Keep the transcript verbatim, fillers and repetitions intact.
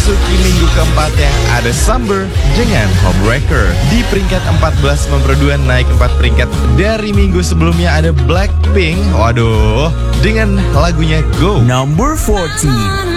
Memasuki minggu keempatnya ada Summer dengan Homewrecker. Di peringkat empat belas nomor dua naik empat peringkat dari minggu sebelumnya ada Blackpink. Waduh, dengan lagunya Go. Number fourteen.